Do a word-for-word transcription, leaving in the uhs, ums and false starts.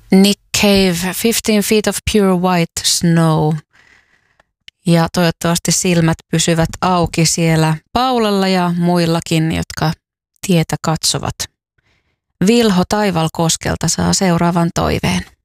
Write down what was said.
Nick Cave, fifteen feet of pure white snow. Ja toivottavasti silmät pysyvät auki siellä Paulalla ja muillakin, jotka tietä katsovat. Vilho Taivalkoskelta saa seuraavan toiveen.